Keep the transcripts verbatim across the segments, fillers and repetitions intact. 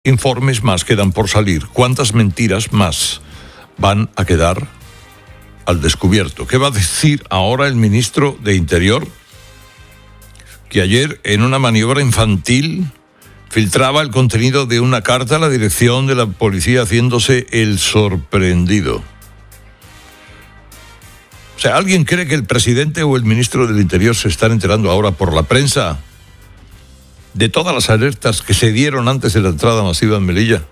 informes más quedan por salir? ¿Cuántas mentiras más van a quedar al descubierto? ¿Qué va a decir ahora el ministro de Interior, que ayer en una maniobra infantil filtraba el contenido de una carta a la dirección de la policía haciéndose el sorprendido? O sea, ¿alguien cree que el presidente o el ministro del Interior se están enterando ahora por la prensa de todas las alertas que se dieron antes de la entrada masiva en Melilla?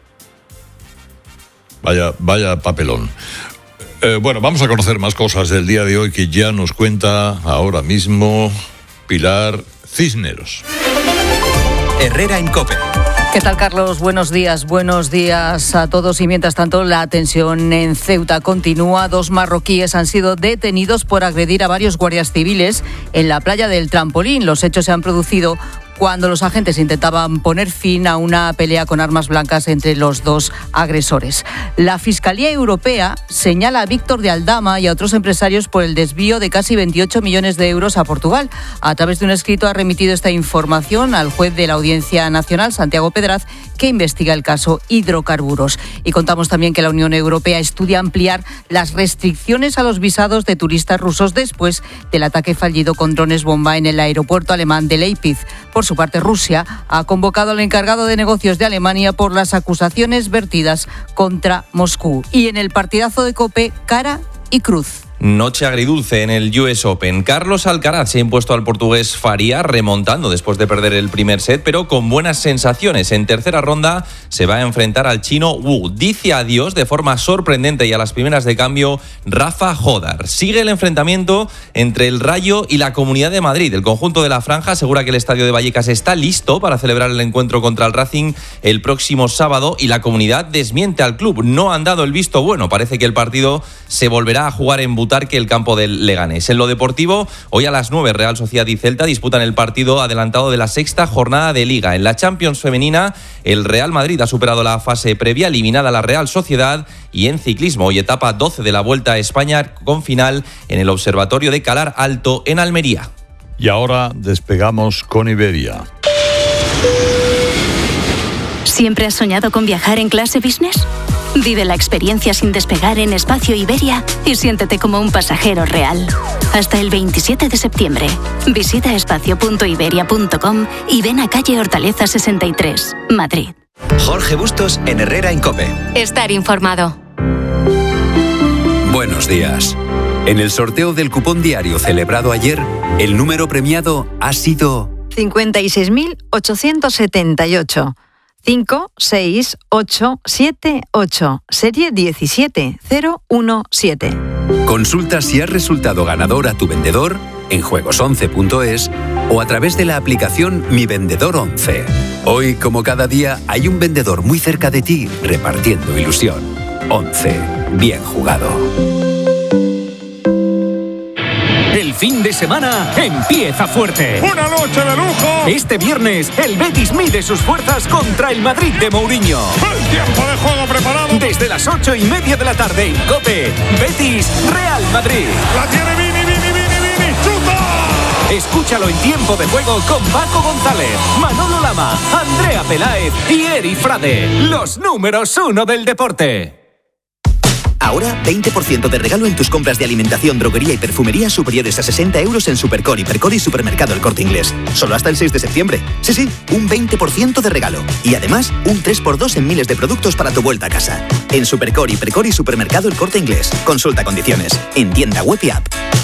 Vaya, vaya papelón. Eh, bueno, vamos a conocer más cosas del día de hoy que ya nos cuenta ahora mismo Pilar Cisneros. Herrera en COPE. ¿Qué tal, Carlos? Buenos días, buenos días a todos. Y mientras tanto, la tensión en Ceuta continúa. Dos marroquíes han sido detenidos por agredir a varios guardias civiles en la playa del Trampolín. Los hechos se han producido cuando los agentes intentaban poner fin a una pelea con armas blancas entre los dos agresores. La Fiscalía Europea señala a Víctor de Aldama y a otros empresarios por el desvío de casi veintiocho millones de euros a Portugal. A través de un escrito ha remitido esta información al juez de la Audiencia Nacional, Santiago Pedraz, que investiga el caso hidrocarburos. Y contamos también que la Unión Europea estudia ampliar las restricciones a los visados de turistas rusos después del ataque fallido con drones bomba en el aeropuerto alemán de Leipzig. Por su parte, Rusia ha convocado al encargado de negocios de Alemania por las acusaciones vertidas contra Moscú. Y en el partidazo de COPE, cara y cruz. Noche agridulce en el U S Open. Carlos Alcaraz se ha impuesto al portugués Faria, remontando después de perder el primer set, pero con buenas sensaciones. En tercera ronda se va a enfrentar al chino Wu. Dice adiós de forma sorprendente y a las primeras de cambio Rafa Jodar. Sigue el enfrentamiento entre el Rayo y la Comunidad de Madrid. El conjunto de la Franja asegura que el estadio de Vallecas está listo para celebrar el encuentro contra el Racing el próximo sábado y la Comunidad desmiente al club. No han dado el visto bueno. Parece que el partido se volverá a jugar en Butarque, el campo del Leganés. En lo deportivo, hoy a las nueve Real Sociedad y Celta disputan el partido adelantado de la sexta jornada de Liga. En la Champions femenina, el Real Madrid ha superado la fase previa, eliminada la Real Sociedad. Y en ciclismo, hoy etapa doce de la Vuelta a España con final en el Observatorio de Calar Alto en Almería. Y ahora despegamos con Iberia. ¿Siempre has soñado con viajar en clase business? Vive la experiencia sin despegar en Espacio Iberia y siéntete como un pasajero real. Hasta el veintisiete de septiembre. Visita espacio punto iberia punto com y ven a calle Hortaleza sesenta y tres, Madrid. Jorge Bustos en Herrera en COPE. Estar informado. Buenos días. En el sorteo del cupón diario celebrado ayer, el número premiado ha sido cincuenta y seis mil ochocientos setenta y ocho. cinco seis ocho siete ocho, serie diecisiete cero uno siete. Consulta si has resultado ganador a tu vendedor en juegos once punto es o a través de la aplicación Mi Vendedor once. Hoy, como cada día, hay un vendedor muy cerca de ti repartiendo ilusión. once. Bien jugado. El fin de semana empieza fuerte. ¡Una noche de lujo! Este viernes, el Betis mide sus fuerzas contra el Madrid de Mourinho. ¡El tiempo de juego preparado! Desde las ocho y media de la tarde en COPE, Betis Real Madrid. ¡La tiene Vini, Vini, Vini, Vini! ¡Chuta! Escúchalo en tiempo de juego con Paco González, Manolo Lama, Andrea Peláez y Eri Frade. Los números uno del deporte. Ahora, veinte por ciento de regalo en tus compras de alimentación, droguería y perfumería superiores a sesenta euros en Supercore, Hipercore y Supermercado El Corte Inglés. Solo hasta el seis de septiembre. Sí, sí, un veinte por ciento de regalo. Y además, un tres por dos en miles de productos para tu vuelta a casa. En Supercore, Hipercore y Supermercado El Corte Inglés. Consulta condiciones. En tienda web y app.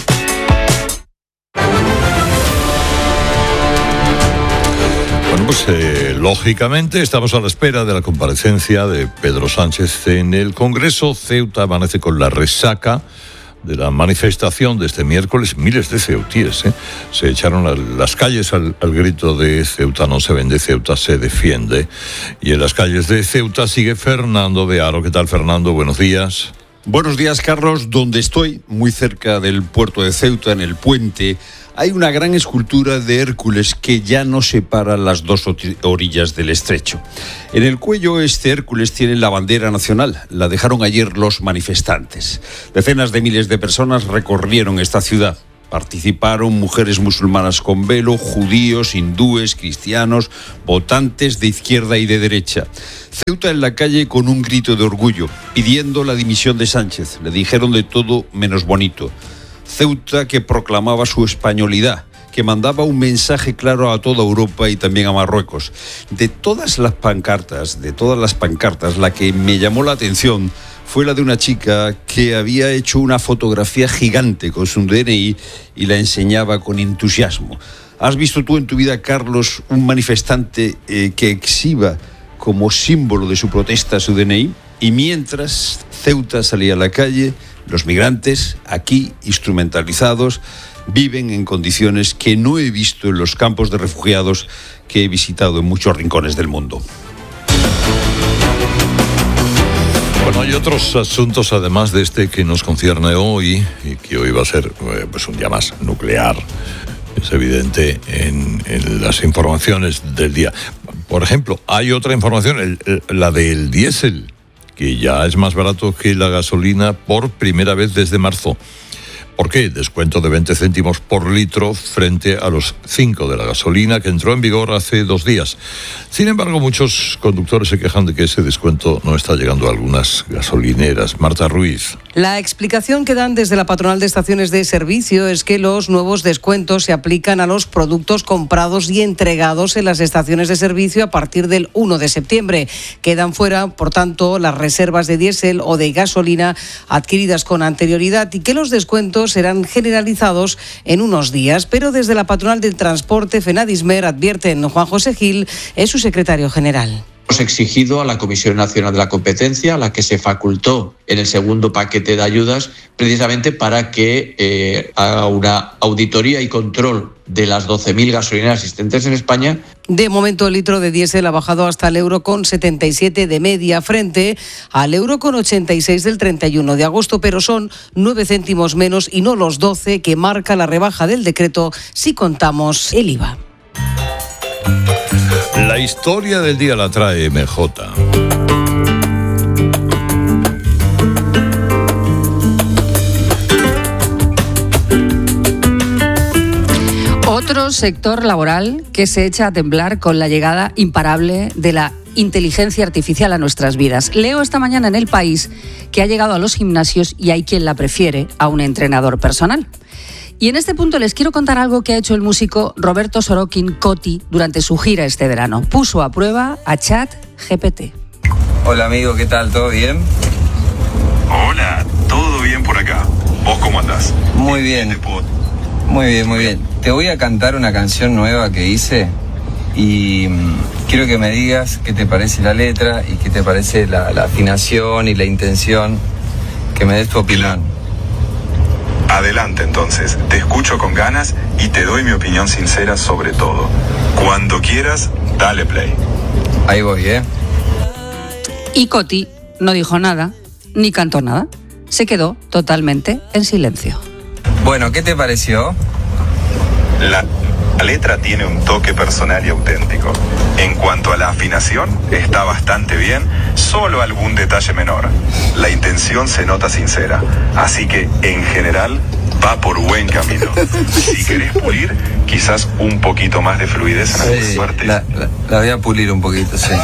Bueno, pues eh, lógicamente estamos a la espera de la comparecencia de Pedro Sánchez en el Congreso. Ceuta amanece con la resaca de la manifestación de este miércoles. Miles de ceutíes ¿eh? se echaron a las calles al, al grito de Ceuta no se vende, Ceuta se defiende. Y en las calles de Ceuta sigue Fernando de Aro. ¿Qué tal, Fernando? Buenos días. Buenos días, Carlos. Donde estoy, muy cerca del puerto de Ceuta, en el puente, hay una gran escultura de Hércules que ya no separa las dos orillas del estrecho. En el cuello, este Hércules tiene la bandera nacional. La dejaron ayer los manifestantes. Decenas de miles de personas recorrieron esta ciudad. Participaron mujeres musulmanas con velo, judíos, hindúes, cristianos, votantes de izquierda y de derecha. Ceuta en la calle con un grito de orgullo, pidiendo la dimisión de Sánchez. Le dijeron de todo menos bonito. Ceuta que proclamaba su españolidad, que mandaba un mensaje claro a toda Europa y también a Marruecos. De todas las pancartas, de todas las pancartas, la que me llamó la atención fue la de una chica que había hecho una fotografía gigante con su D N I y la enseñaba con entusiasmo. ¿Has visto tú en tu vida, Carlos, un manifestante eh, que exhiba como símbolo de su protesta su D N I? Y mientras Ceuta salía a la calle, los migrantes, aquí instrumentalizados, viven en condiciones que no he visto en los campos de refugiados que he visitado en muchos rincones del mundo. Bueno, hay otros asuntos además de este que nos concierne hoy y que hoy va a ser eh, pues un día más nuclear, es evidente en, en las informaciones del día. Por ejemplo, hay otra información, el, el, la del diésel, que ya es más barato que la gasolina por primera vez desde marzo. ¿Por qué? Descuento de veinte céntimos por litro frente a los cinco de la gasolina que entró en vigor hace dos días. Sin embargo, muchos conductores se quejan de que ese descuento no está llegando a algunas gasolineras. Marta Ruiz. La explicación que dan desde la patronal de estaciones de servicio es que los nuevos descuentos se aplican a los productos comprados y entregados en las estaciones de servicio a partir del uno de septiembre. Quedan fuera, por tanto, las reservas de diésel o de gasolina adquiridas con anterioridad y que los descuentos serán generalizados en unos días. Pero desde la patronal del transporte, FENADISMER, advierten. Juan José Gil es su secretario general. Hemos exigido a la Comisión Nacional de la Competencia, a la que se facultó en el segundo paquete de ayudas, precisamente para que eh, haga una auditoría y control de las doce mil gasolineras existentes en España. De momento, el litro de diésel ha bajado hasta el euro con setenta y siete de media frente al euro con ochenta y seis del treinta y uno de agosto, pero son nueve céntimos menos y no los doce que marca la rebaja del decreto si contamos el I V A. La historia del día la trae M J. Otro sector laboral que se echa a temblar con la llegada imparable de la inteligencia artificial a nuestras vidas. Leo esta mañana en El País que ha llegado a los gimnasios y hay quien la prefiere a un entrenador personal. Y en este punto les quiero contar algo que ha hecho el músico Roberto Sorokin Coti durante su gira este verano. Puso a prueba a ChatGPT. Hola amigo, ¿qué tal? ¿Todo bien? Hola, todo bien por acá. ¿Vos cómo andás? Muy bien. Muy bien, muy bien. Te voy a cantar una canción nueva que hice y mmm, quiero que me digas qué te parece la letra y qué te parece la, la afinación y la intención. Que me des tu opinión. Adelante entonces, te escucho con ganas y te doy mi opinión sincera sobre todo. Cuando quieras, dale play. Ahí voy, ¿eh? Y Coti no dijo nada, ni cantó nada. Se quedó totalmente en silencio. Bueno, ¿qué te pareció? La, la letra tiene un toque personal y auténtico. En cuanto a la afinación, está bastante bien, solo algún detalle menor. La intención se nota sincera, así que, en general, va por buen camino. Si querés pulir, quizás un poquito más de fluidez en algunas sí, partes. La, la, la voy a pulir un poquito, sí.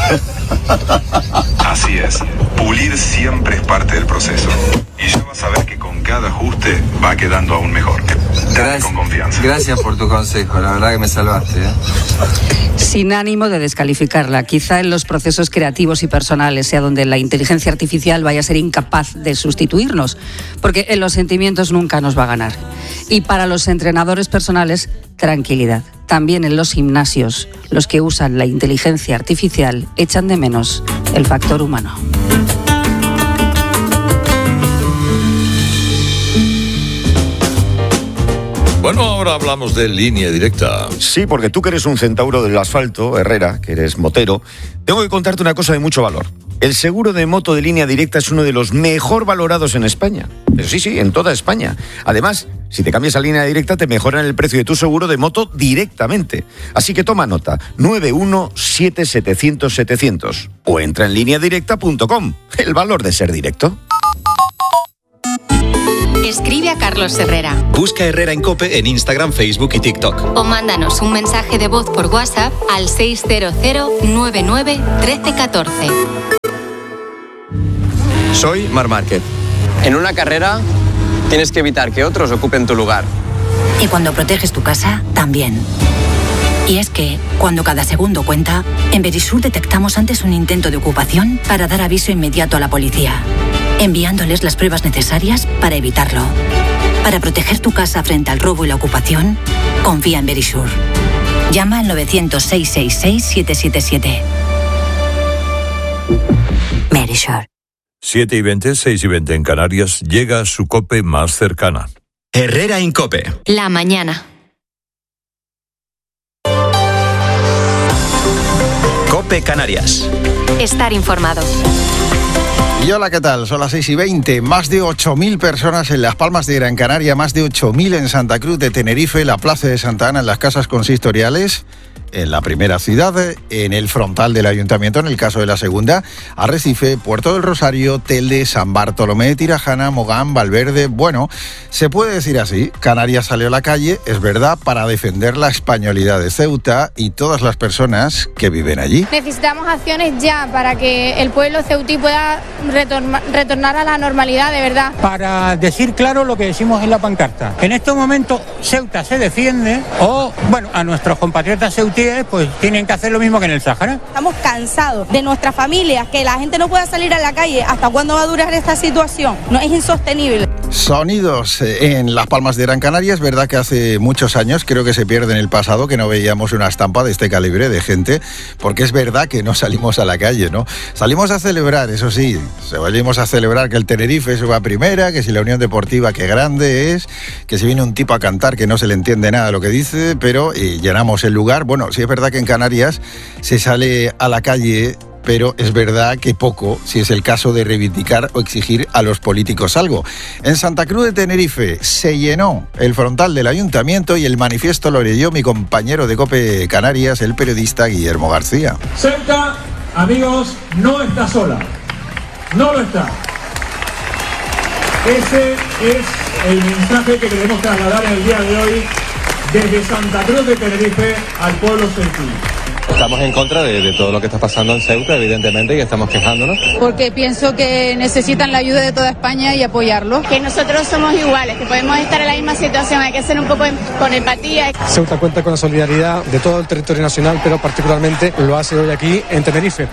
Así es, pulir siempre es parte del proceso. Y ya vas a ver que con cada ajuste va quedando aún mejor. Dale con confianza. Gracias por tu consejo, la verdad que me salvaste, ¿eh? Sin ánimo de descalificarla, quizá en los procesos creativos y personales sea donde la inteligencia artificial vaya a ser incapaz de sustituirnos, porque en los sentimientos nunca nos va a ganar. Y para los entrenadores personales, tranquilidad. También en los gimnasios, los que usan la inteligencia artificial echan de menos el factor humano. Bueno, ahora hablamos de Línea Directa. Sí, porque tú que eres un centauro del asfalto, Herrera, que eres motero, tengo que contarte una cosa de mucho valor. El seguro de moto de Línea Directa es uno de los mejor valorados en España. Pero sí, sí, en toda España. Además, si te cambias a Línea Directa, te mejoran el precio de tu seguro de moto directamente. Así que toma nota, nueve uno siete setecientos setecientos o entra en línea directa punto com. El valor de ser directo. Escribe a Carlos Herrera. Busca Herrera en COPE en Instagram, Facebook y TikTok. O mándanos un mensaje de voz por WhatsApp al seis cero cero nueve nueve uno tres uno cuatro. Soy Marc Márquez. En una carrera tienes que evitar que otros ocupen tu lugar. Y cuando proteges tu casa, también. Y es que, cuando cada segundo cuenta, en Verisur detectamos antes un intento de ocupación para dar aviso inmediato a la policía, enviándoles las pruebas necesarias para evitarlo. Para proteger tu casa frente al robo y la ocupación, confía en Verisur. Llama al novecientos, seiscientos sesenta y seis, siete siete siete. Verisur. siete y veinte, seis y veinte en Canarias, llega su COPE más cercana. Herrera en COPE. La mañana. COPE Canarias. Estar informado. Y hola, ¿qué tal? Son las seis y veinte. Más de ocho mil personas en Las Palmas de Gran Canaria, más de ocho mil en Santa Cruz de Tenerife, la Plaza de Santa Ana, en las casas consistoriales, en la primera ciudad, en el frontal del ayuntamiento, en el caso de la segunda, Arrecife, Puerto del Rosario, Telde, San Bartolomé, Tirajana, Mogán, Valverde. Bueno, se puede decir así, Canarias salió a la calle, es verdad, para defender la españolidad de Ceuta y todas las personas que viven allí. Necesitamos acciones ya para que el pueblo ceutí pueda retorna, retornar a la normalidad de verdad. Para decir claro lo que decimos en la pancarta. En estos momentos Ceuta se defiende o, bueno, a nuestros compatriotas ceutíes pues tienen que hacer lo mismo que en el Sáhara. Estamos cansados de nuestras familias, que la gente no pueda salir a la calle. ¿Hasta cuándo va a durar esta situación? No es insostenible. Sonidos en Las Palmas de Gran Canaria. Es verdad que hace muchos años, creo que se pierde en el pasado, que no veíamos una estampa de este calibre de gente, porque es verdad que no salimos a la calle, ¿no? Salimos a celebrar, eso sí, salimos a celebrar que el Tenerife suba a primera, que si la Unión Deportiva qué grande es, que si viene un tipo a cantar que no se le entiende nada de lo que dice, pero eh, llenamos el lugar. Bueno, sí es verdad que en Canarias se sale a la calle, pero es verdad que poco, si es el caso de reivindicar o exigir a los políticos algo. En Santa Cruz de Tenerife se llenó el frontal del ayuntamiento y el manifiesto lo leyó mi compañero de COPE Canarias, el periodista Guillermo García. Ceuta, amigos, no está sola, no lo está. Ese es el mensaje que queremos trasladar en el día de hoy desde Santa Cruz de Tenerife al pueblo ceutí. Estamos en contra de, de todo lo que está pasando en Ceuta, evidentemente, y estamos quejándonos. Porque pienso que necesitan la ayuda de toda España y apoyarlo. Que nosotros somos iguales, que podemos estar en la misma situación, hay que ser un poco con empatía. Ceuta cuenta con la solidaridad de todo el territorio nacional, pero particularmente lo hace hoy aquí en Tenerife.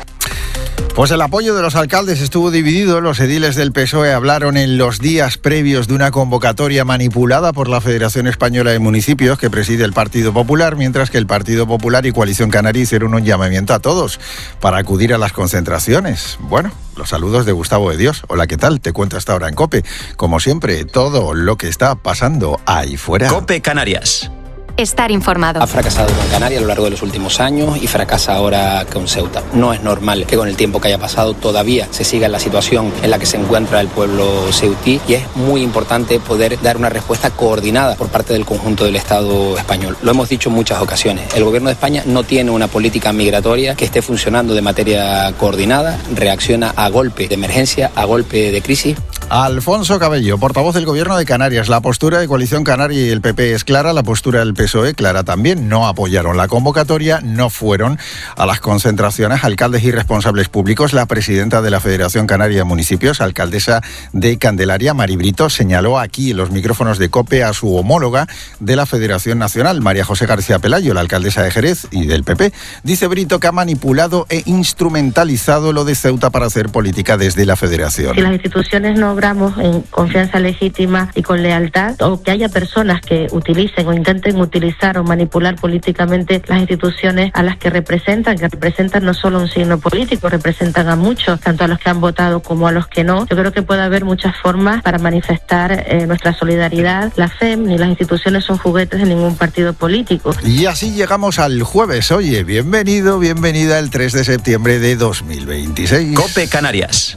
Pues el apoyo de los alcaldes estuvo dividido. Los ediles del P S O E hablaron en los días previos de una convocatoria manipulada por la Federación Española de Municipios que preside el Partido Popular, mientras que el Partido Popular y Coalición Canaria hicieron un llamamiento a todos para acudir a las concentraciones. Bueno, los saludos de Gustavo de Dios. Hola, ¿qué tal? Te cuento hasta ahora en COPE. Como siempre, todo lo que está pasando ahí fuera. COPE Canarias. Estar informado. Ha fracasado con Canarias a lo largo de los últimos años y fracasa ahora con Ceuta. No es normal que con el tiempo que haya pasado todavía se siga en la situación en la que se encuentra el pueblo ceutí, y es muy importante poder dar una respuesta coordinada por parte del conjunto del Estado español. Lo hemos dicho en muchas ocasiones. El gobierno de España no tiene una política migratoria que esté funcionando de materia coordinada, reacciona a golpe de emergencia, a golpe de crisis. Alfonso Cabello, portavoz del Gobierno de Canarias. La postura de Coalición Canaria y el P P es clara, la postura del P S O E clara también. No apoyaron la convocatoria, no fueron a las concentraciones. Alcaldes y responsables públicos. La presidenta de la Federación Canaria de Municipios, alcaldesa de Candelaria, Mari Brito, señaló aquí en los micrófonos de COPE a su homóloga de la Federación Nacional, María José García Pelayo, la alcaldesa de Jerez y del P P. Dice Brito que ha manipulado e instrumentalizado lo de Ceuta para hacer política desde la Federación. Si las instituciones no obramos en confianza legítima y con lealtad, o que haya personas que utilicen o intenten utilizar o manipular políticamente las instituciones a las que representan, que representan no solo un signo político, representan a muchos, tanto a los que han votado como a los que no. Yo creo que puede haber muchas formas para manifestar eh, nuestra solidaridad. La F E M ni las instituciones son juguetes de ningún partido político. Y así llegamos al jueves. Oye, bienvenido, bienvenida el tres de septiembre de dos mil veintiséis. COPE Canarias.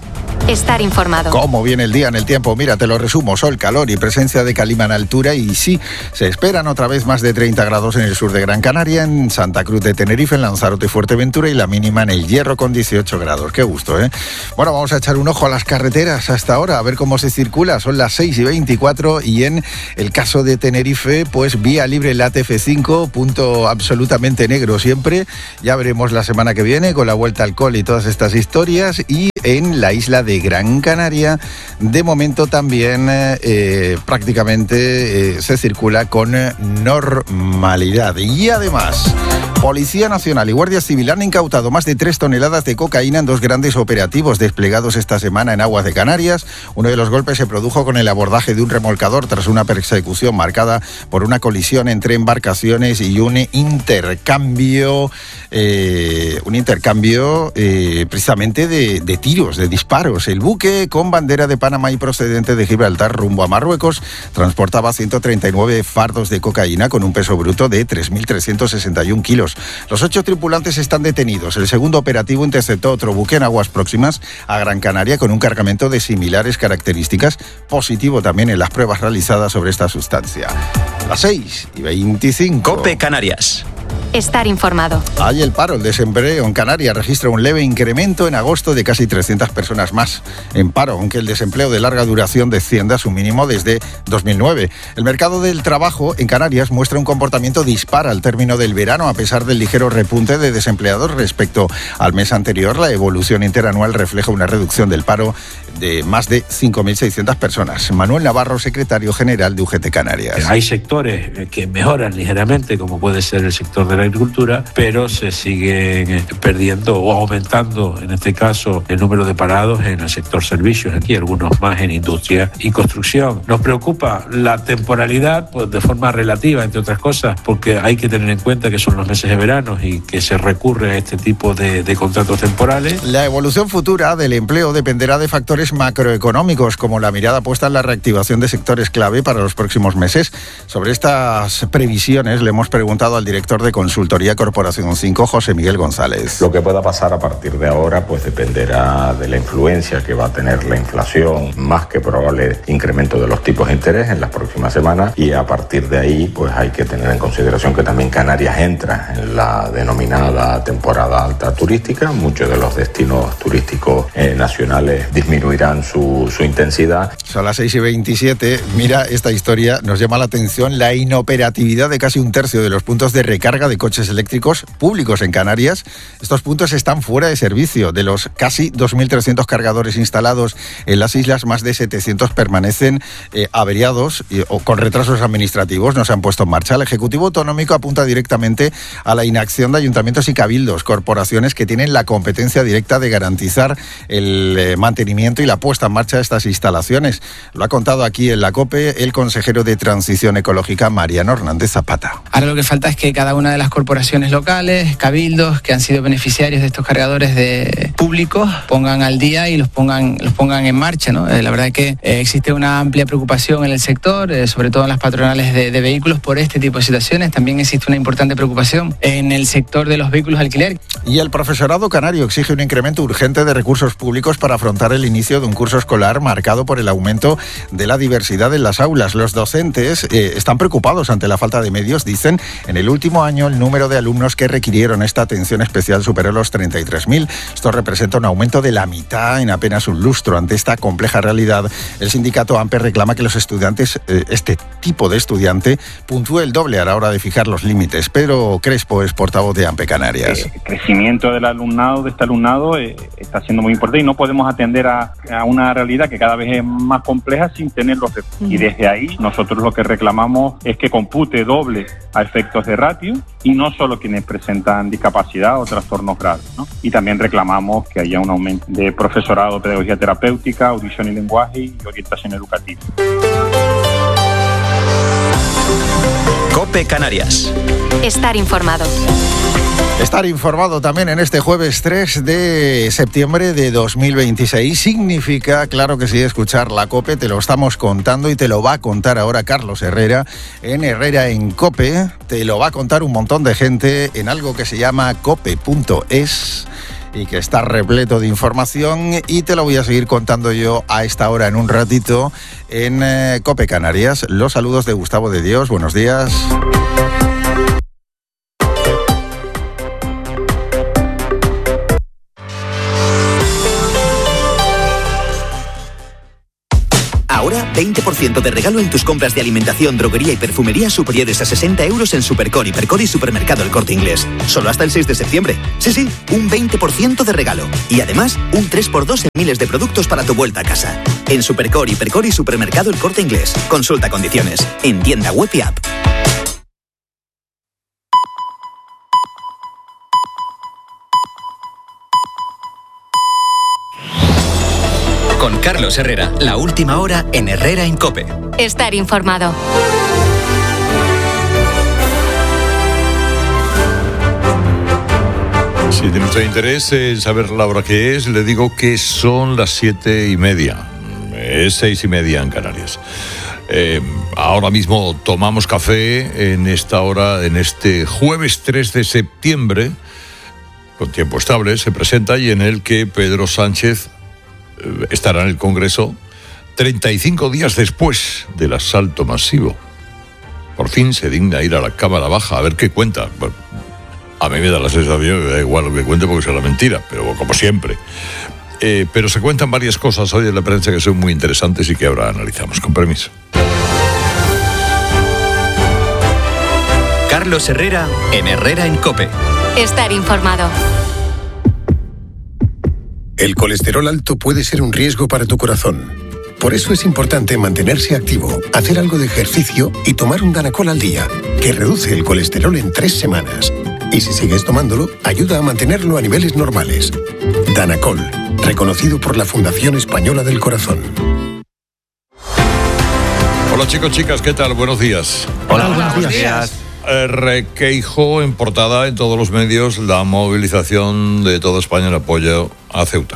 Estar informado. ¿Cómo viene el día en el tiempo? Mira, te lo resumo. Sol, calor y presencia de calima en altura. Y sí, se esperan otra vez más de treinta grados en el sur de Gran Canaria, en Santa Cruz de Tenerife, en Lanzarote y Fuerteventura, y la mínima en el Hierro con dieciocho grados. Qué gusto, ¿eh? Bueno, vamos a echar un ojo a las carreteras hasta ahora, a ver cómo se circula. Son las seis y veinticuatro y en el caso de Tenerife, pues vía libre la T F cinco, punto absolutamente negro siempre. Ya veremos la semana que viene con la vuelta al cole y todas estas historias. Y en la isla de Gran Canaria, de momento también eh, prácticamente eh, se circula con normalidad. Y además, Policía Nacional y Guardia Civil han incautado más de tres toneladas de cocaína en dos grandes operativos desplegados esta semana en aguas de Canarias. Uno de los golpes se produjo con el abordaje de un remolcador tras una persecución marcada por una colisión entre embarcaciones y un intercambio, eh, un intercambio eh, precisamente de, de tiros, de disparos. El buque, con bandera de Panamá y procedente de Gibraltar rumbo a Marruecos, transportaba ciento treinta y nueve fardos de cocaína con un peso bruto de tres mil trescientos sesenta y un kilos. Los ocho tripulantes están detenidos. El segundo operativo interceptó otro buque en aguas próximas a Gran Canaria con un cargamento de similares características, positivo también en las pruebas realizadas sobre esta sustancia. Las seis y veinticinco. COPE Canarias. Estar informado. Hay el paro, el desempleo en Canarias registra un leve incremento en agosto de casi trescientas personas más en paro, aunque el desempleo de larga duración desciende a su mínimo desde dos mil nueve. El mercado del trabajo en Canarias muestra un comportamiento dispar al término del verano, a pesar del ligero repunte de desempleados respecto al mes anterior. La evolución interanual refleja una reducción del paro de más de cinco mil seiscientas personas. Manuel Navarro, secretario general de U G T Canarias. Hay sectores que mejoran ligeramente, como puede ser el sector de la agricultura, pero se siguen perdiendo o aumentando, en este caso, el número de parados en el sector servicios, aquí algunos más en industria y construcción. Nos preocupa la temporalidad, pues, de forma relativa, entre otras cosas, porque hay que tener en cuenta que son los meses de verano y que se recurre a este tipo de, de contratos temporales. La evolución futura del empleo dependerá de factores macroeconómicos, como la mirada puesta en la reactivación de sectores clave para los próximos meses. Sobre estas previsiones le hemos preguntado al director de Consultoría Corporación cinco, José Miguel González. Lo que pueda pasar a partir de ahora pues dependerá de la influencia que va a tener la inflación, más que probable incremento de los tipos de interés en las próximas semanas, y a partir de ahí pues hay que tener en consideración que también Canarias entra en la denominada temporada alta turística. Muchos de los destinos turísticos eh, nacionales disminuirán su, su intensidad. Son las seis y veintisiete. Mira, esta historia nos llama la atención: la inoperatividad de casi un tercio de los puntos de recarga de coches eléctricos públicos en Canarias. Estos puntos están fuera de servicio. De los casi dos mil trescientos cargadores instalados en las islas, más de setecientos permanecen eh, averiados y, o con retrasos administrativos. No se han puesto en marcha. El Ejecutivo Autonómico apunta directamente a la inacción de ayuntamientos y cabildos, corporaciones que tienen la competencia directa de garantizar el eh, mantenimiento y la puesta en marcha de estas instalaciones. Lo ha contado aquí en la COPE el consejero de Transición Ecológica, Mariano Hernández Zapata. Ahora lo que falta es que cada una de las corporaciones locales, cabildos que han sido beneficiarios de estos cargadores de públicos, pongan al día y los pongan, los pongan en marcha, ¿no? Eh, la verdad es que eh, existe una amplia preocupación en el sector, eh, sobre todo en las patronales de, de vehículos, por este tipo de situaciones. También existe una importante preocupación en el sector de los vehículos de alquiler. Y el profesorado canario exige un incremento urgente de recursos públicos para afrontar el inicio de un curso escolar marcado por el aumento de la diversidad en las aulas. Los docentes eh, están preocupados ante la falta de medios. Dicen, en el último año el número de alumnos que requirieron esta atención especial superó los treinta y tres mil. Esto representa un aumento de la mitad en apenas un lustro. Ante esta compleja realidad, el sindicato AMPE reclama que los estudiantes, eh, este tipo de estudiante, puntúe el doble a la hora de fijar los límites. Pedro Crespo es portavoz de AMPE Canarias. El crecimiento del alumnado, de este alumnado, eh, está siendo muy importante y no podemos atender a, a una realidad que cada vez es más compleja sin tener los recursos. Uh-huh. Y desde ahí nosotros lo que reclamamos es que compute doble a efectos de ratio y no solo quienes presentan discapacidad o trastornos graves, ¿no? Y también reclamamos que haya un aumento de profesorado de pedagogía terapéutica, audición y lenguaje y orientación educativa. COPE Canarias. Estar informado. Estar informado también en este jueves tres de septiembre de dos mil veintiséis significa, claro que sí, escuchar la COPE. Te lo estamos contando y te lo va a contar ahora Carlos Herrera en Herrera en COPE. Te lo va a contar un montón de gente en algo que se llama cope punto es. y que está repleto de información, y te lo voy a seguir contando yo a esta hora en un ratito en eh, COPE Canarias. Los saludos de Gustavo de Dios. Buenos días. Ahora, veinte por ciento de regalo en tus compras de alimentación, droguería y perfumería superiores a sesenta euros en Supercore, Hipercore y Supermercado El Corte Inglés. Solo hasta el seis de septiembre. Sí, sí, un veinte por ciento de regalo. Y además, un tres por dos en miles de productos para tu vuelta a casa. En Supercore, Hipercore y Supermercado El Corte Inglés. Consulta condiciones. En tienda web y app. Con Carlos Herrera, la última hora en Herrera en COPE. Estar informado. Si tiene usted interés en saber la hora que es, le digo que son las siete y media. Es seis y media en Canarias. Eh, ahora mismo tomamos café en esta hora, en este jueves tres de septiembre, con tiempo estable, se presenta y en el que Pedro Sánchez estará en el Congreso treinta y cinco días después del asalto masivo. Por fin se digna ir a la Cámara Baja a ver qué cuenta. Bueno, a mí me da la sensación que da igual lo que cuente porque será mentira, pero como siempre. Eh, pero se cuentan varias cosas hoy en la prensa que son muy interesantes y que ahora analizamos. Con permiso. Carlos Herrera en Herrera en COPE. Estar informado. El colesterol alto puede ser un riesgo para tu corazón. Por eso es importante mantenerse activo, hacer algo de ejercicio y tomar un Danacol al día, que reduce el colesterol en tres semanas. Y si sigues tomándolo, ayuda a mantenerlo a niveles normales. Danacol, reconocido por la Fundación Española del Corazón. Hola chicos, chicas, ¿qué tal? Buenos días. Hola, buenos días. días. Eh, Requeijo en portada en todos los medios la movilización de toda España en apoyo a Ceuta.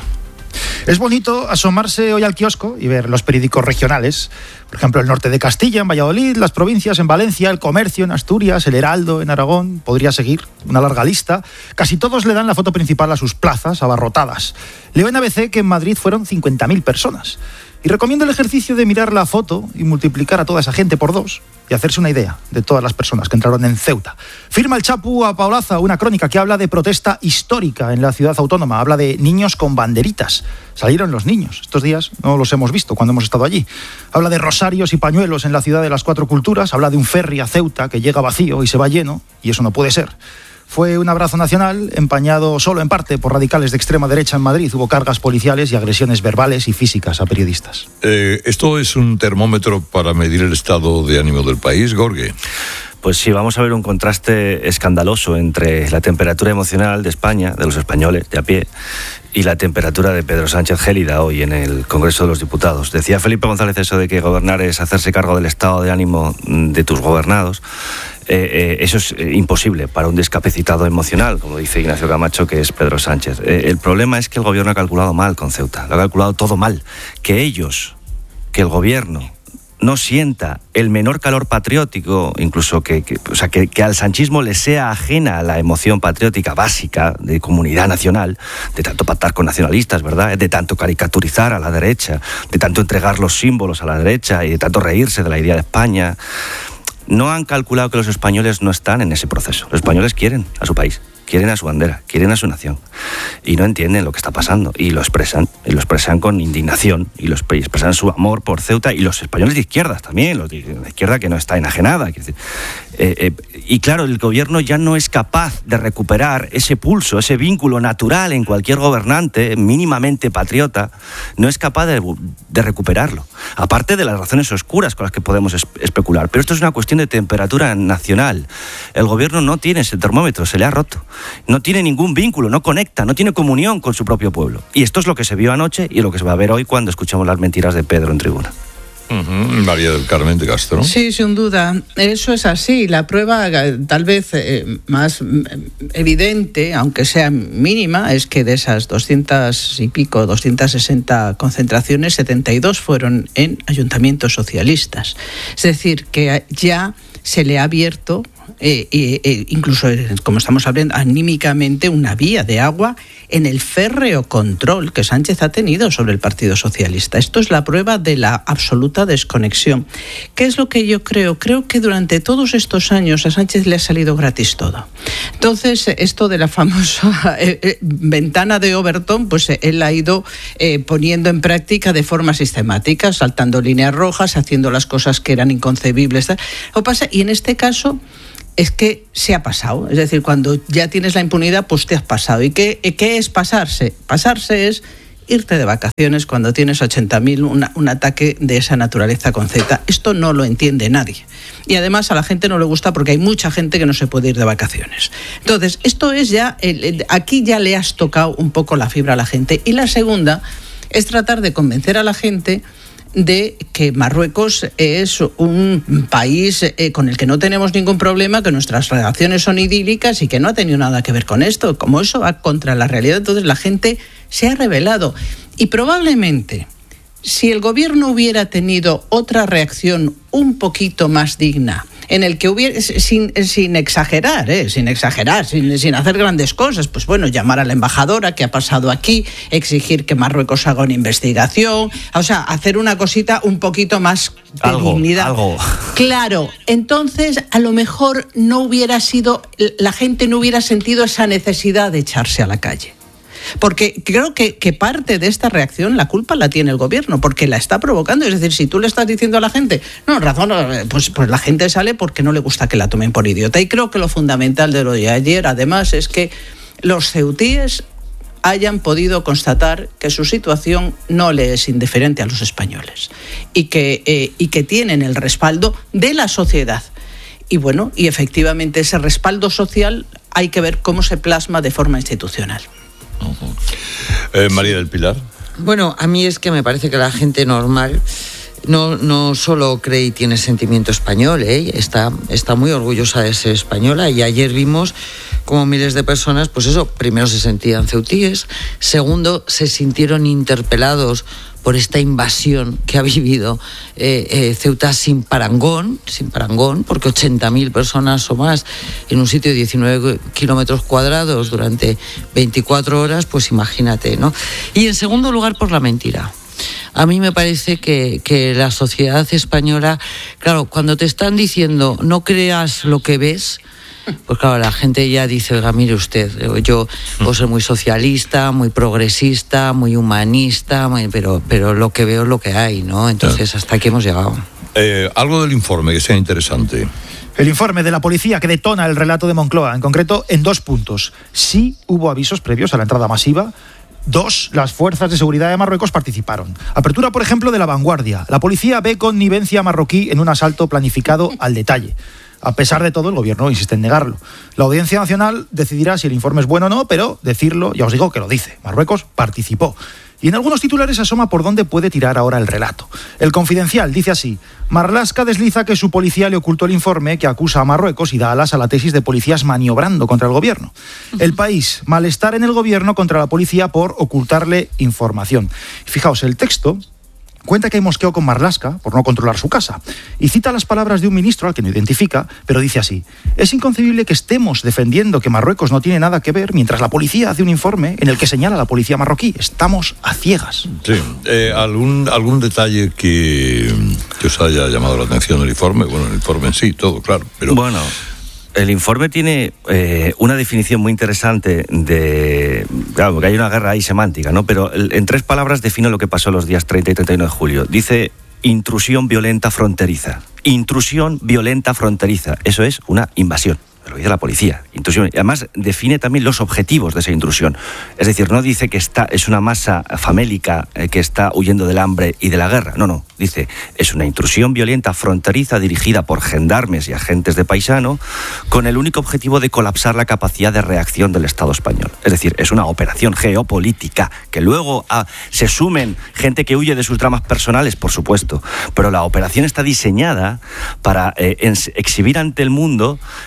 Es bonito asomarse hoy al kiosco y ver los periódicos regionales. Por ejemplo, el norte de Castilla, en Valladolid, las provincias en Valencia, el Comercio en Asturias, el Heraldo en Aragón. Podría seguir una larga lista. Casi todos le dan la foto principal a sus plazas abarrotadas. Leo en A B C que en Madrid fueron cincuenta mil personas. Y recomiendo el ejercicio de mirar la foto y multiplicar a toda esa gente por dos y hacerse una idea de todas las personas que entraron en Ceuta. Firma el Chapu a Paulaza una crónica que habla de protesta histórica en la ciudad autónoma. Habla de niños con banderitas. Salieron los niños. Estos días no los hemos visto cuando hemos estado allí. Habla de rosarios y pañuelos en la ciudad de las cuatro culturas. Habla de un ferry a Ceuta que llega vacío y se va lleno. Y eso no puede ser. Fue un abrazo nacional, empañado solo en parte por radicales de extrema derecha en Madrid. Hubo cargas policiales y agresiones verbales y físicas a periodistas. Eh, ¿Esto es un termómetro para medir el estado de ánimo del país, Gorge? Pues sí, vamos a ver un contraste escandaloso entre la temperatura emocional de España, de los españoles de a pie, y la temperatura de Pedro Sánchez gélida hoy en el Congreso de los Diputados. Decía Felipe González eso de que gobernar es hacerse cargo del estado de ánimo de tus gobernados. Eh, eh, eso es eh, imposible para un discapacitado emocional, como dice Ignacio Camacho, que es Pedro Sánchez. Eh, el problema es que el gobierno ha calculado mal con Ceuta, lo ha calculado todo mal. Que ellos, que el gobierno no sienta el menor calor patriótico, incluso que, que, o sea, que, que al sanchismo le sea ajena la emoción patriótica básica de comunidad nacional, de tanto pactar con nacionalistas, ¿verdad? De tanto caricaturizar a la derecha, de tanto entregar los símbolos a la derecha y de tanto reírse de la idea de España. No han calculado que los españoles no están en ese proceso. Los españoles quieren a su país, quieren a su bandera, quieren a su nación. Y no entienden lo que está pasando. Y lo expresan, y lo expresan con indignación, y lo expresan su amor por Ceuta, y los españoles de izquierdas también, los de la izquierda que no está enajenada. Eh, eh, y claro, el gobierno ya no es capaz de recuperar ese pulso, ese vínculo natural en cualquier gobernante, mínimamente patriota, no es capaz de, de recuperarlo. Aparte de las razones oscuras con las que podemos es, especular. Pero esto es una cuestión de temperatura nacional. El gobierno no tiene ese termómetro, se le ha roto. No tiene ningún vínculo, no conecta, no tiene comunión con su propio pueblo. Y esto es lo que se vio anoche y lo que se va a ver hoy cuando escuchemos las mentiras de Pedro en tribuna. Uh-huh. María del Carmen de Castro. Sí, sin duda, eso es así. La prueba tal vez eh, más evidente, aunque sea mínima, es que de esas doscientas y pico, doscientas sesenta concentraciones, setenta y dos fueron en ayuntamientos socialistas. Es decir, que ya se le ha abierto eh, eh, eh, incluso, como estamos hablando, anímicamente una vía de agua en el férreo control que Sánchez ha tenido sobre el Partido Socialista. Esto es la prueba de la absoluta desconexión. ¿Qué es lo que yo creo? Creo que durante todos estos años a Sánchez le ha salido gratis todo. Entonces, esto de la famosa eh, eh, ventana de Overton, pues eh, él ha ido eh, poniendo en práctica de forma sistemática, saltando líneas rojas, haciendo las cosas que eran inconcebibles. Lo pasa, y en este caso es que se ha pasado. Es decir, cuando ya tienes la impunidad, pues te has pasado. ¿Y qué, qué es pasarse? Pasarse es irte de vacaciones cuando tienes ochenta mil, una, un ataque de esa naturaleza con Z. Esto no lo entiende nadie. Y además a la gente no le gusta porque hay mucha gente que no se puede ir de vacaciones. Entonces, esto es ya, el, el, aquí ya le has tocado un poco la fibra a la gente. Y la segunda es tratar de convencer a la gente de que Marruecos es un país eh, con el que no tenemos ningún problema, que nuestras relaciones son idílicas y que no ha tenido nada que ver con esto. Como eso va contra la realidad, entonces la gente se ha rebelado. Y probablemente, si el gobierno hubiera tenido otra reacción un poquito más digna, en el que hubiera, sin, sin exagerar, ¿eh? sin exagerar, sin, sin hacer grandes cosas, pues bueno, llamar a la embajadora, ¿qué ha pasado aquí?, exigir que Marruecos haga una investigación, o sea, hacer una cosita un poquito más de algo, dignidad. Algo. Claro, entonces a lo mejor no hubiera sido, la gente no hubiera sentido esa necesidad de echarse a la calle. Porque creo que, que parte de esta reacción la culpa la tiene el gobierno, porque la está provocando. Es decir, si tú le estás diciendo a la gente, no, razón, pues, pues la gente sale porque no le gusta que la tomen por idiota. Y creo que lo fundamental de lo de ayer, además, es que los ceutíes hayan podido constatar que su situación no le es indiferente a los españoles y que, eh, y que tienen el respaldo de la sociedad. Y bueno, y efectivamente ese respaldo social hay que ver cómo se plasma de forma institucional. Uh-huh. eh, María del Pilar. Bueno, a mí es que me parece que la gente normal no, no solo cree y tiene sentimiento español, ¿eh? está, está muy orgullosa de ser española, y ayer vimos como miles de personas, pues eso, primero se sentían ceutíes, segundo se sintieron interpelados por esta invasión que ha vivido eh, eh, Ceuta sin parangón, sin parangón, porque ochenta mil personas o más en un sitio de diecinueve kilómetros cuadrados durante veinticuatro horas, pues imagínate, ¿no? Y en segundo lugar, por la mentira. A mí me parece que, que la sociedad española, claro, cuando te están diciendo no creas lo que ves, pues claro, la gente ya dice, oiga, mire usted, yo puedo ser muy socialista, muy progresista, muy humanista, muy, pero, pero lo que veo es lo que hay, ¿no? Entonces, claro, hasta aquí hemos llegado. Eh, algo del informe que sea interesante. El informe de la policía que detona el relato de Moncloa, en concreto en dos puntos. Sí hubo avisos previos a la entrada masiva. Dos, las fuerzas de seguridad de Marruecos participaron. Apertura, por ejemplo, de La Vanguardia. La policía ve connivencia marroquí en un asalto planificado al detalle. A pesar de todo, el gobierno insiste en negarlo. La Audiencia Nacional decidirá si el informe es bueno o no, pero decirlo, ya os digo que lo dice. Marruecos participó. Y en algunos titulares asoma por dónde puede tirar ahora el relato. El Confidencial dice así: Marlaska desliza que su policía le ocultó el informe que acusa a Marruecos y da alas a la tesis de policías maniobrando contra el gobierno. El País: malestar en el gobierno contra la policía por ocultarle información. Fijaos, el texto cuenta que hay mosqueo con Marlaska por no controlar su casa y cita las palabras de un ministro al que no identifica, pero dice así: es inconcebible que estemos defendiendo que Marruecos no tiene nada que ver mientras la policía hace un informe en el que señala a la policía marroquí. Estamos a ciegas. Sí. Eh, ¿algún, algún detalle que, que os haya llamado la atención del informe? Bueno, el informe en sí, todo, claro. Pero... Bueno, el informe tiene eh, una definición muy interesante de... Claro, porque hay una guerra ahí semántica, ¿no? Pero en tres palabras define lo que pasó los días treinta y treinta y uno de julio. Dice: intrusión violenta fronteriza. Intrusión violenta fronteriza. Eso es una invasión. Lo dice la policía, intrusión. Y además define también los objetivos de esa intrusión. Es decir, no dice que está, es una masa famélica eh, que está huyendo del hambre y de la guerra. No, no. Dice, es una intrusión violenta fronteriza dirigida por gendarmes y agentes de paisano con el único objetivo de colapsar la capacidad de reacción del Estado español. Es decir, es una operación geopolítica que luego ah, se sumen gente que huye de sus dramas personales, por supuesto. Pero la operación está diseñada para eh, exhibir ante el mundo la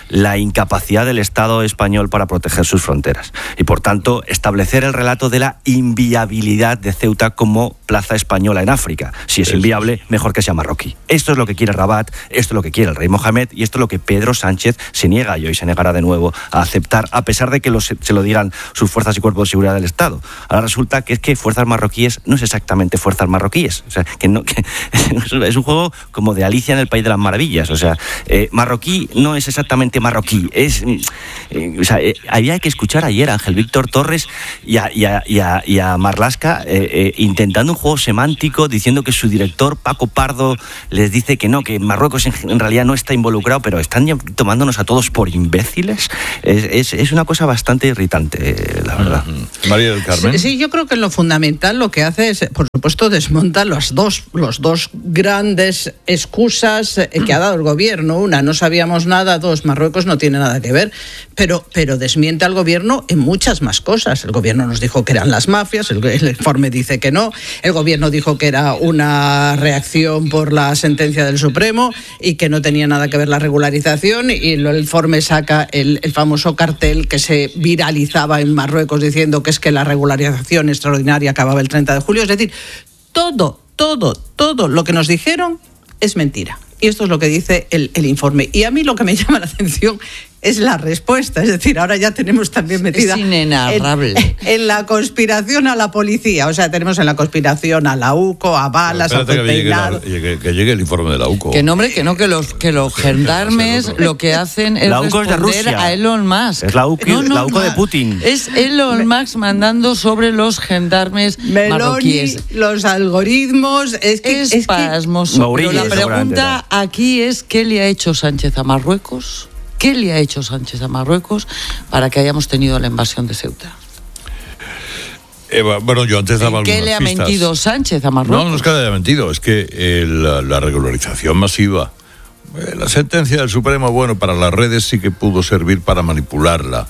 incapacidad del Estado español para proteger sus fronteras y, por tanto, establecer el relato de la inviabilidad de Ceuta como plaza española en África. Si es inviable, mejor que sea marroquí. Esto es lo que quiere Rabat, esto es lo que quiere el rey Mohamed y esto es lo que Pedro Sánchez se niega y hoy se negará de nuevo a aceptar, a pesar de que lo, se, se lo digan sus fuerzas y cuerpos de seguridad del Estado. Ahora resulta que es que fuerzas marroquíes no es exactamente fuerzas marroquíes. O sea, que no, que es un juego como de Alicia en el País de las Maravillas. O sea, eh, marroquí no es exactamente marroquí. Es, eh, o sea, eh, había que escuchar ayer a Ángel Víctor Torres y a, y a, y a, y a Marlaska eh, eh, intentando un juego semántico, diciendo que su director Paco Pardo les dice que no, que Marruecos en, en realidad no está involucrado, pero están tomándonos a todos por imbéciles. Es, es, es una cosa bastante irritante, eh, la verdad. Uh-huh. María del Carmen. Sí, sí, yo creo que en lo fundamental lo que hace es, por supuesto, desmontar los dos, los dos grandes excusas que ha dado el gobierno. Una, no sabíamos nada. Dos, Marruecos no tiene nada que ver. Pero, pero desmiente al gobierno en muchas más cosas. El gobierno nos dijo que eran las mafias, el, el informe dice que no, el gobierno dijo que era una reacción por la sentencia del Supremo y que no tenía nada que ver la regularización, y el informe saca el, el famoso cartel que se viralizaba en Marruecos diciendo que es que la regularización extraordinaria acababa el treinta de julio. Es decir, todo, todo, todo lo que nos dijeron es mentira. Y esto es lo que dice el, el informe. Y a mí lo que me llama la atención es la respuesta. Es decir, ahora ya tenemos también metida es inenarrable. En, en la conspiración a la policía. O sea, tenemos en la conspiración a la UCO, a Balas, a que llegue, la, que, que llegue el informe de la UCO. Que no, hombre, que no, que los, que los gendarmes lo que hacen es la UCO responder es de Rusia. A Elon Musk. Es la UCO, no, no, la UCO de Putin. Es Elon Musk mandando sobre los gendarmes Meloni, marroquíes. Los algoritmos, es que... Es es pasmoso. Que... Pero la pregunta aquí es, ¿qué le ha hecho Sánchez a Marruecos? ¿Qué le ha hecho Sánchez a Marruecos para que hayamos tenido la invasión de Ceuta? Eh, bueno, yo antes daba algunas ¿Qué le ha pistas. mentido Sánchez a Marruecos? No, no es que le haya mentido, es que eh, la, la regularización masiva, eh, la sentencia del Supremo, bueno, para las redes sí que pudo servir para manipularla.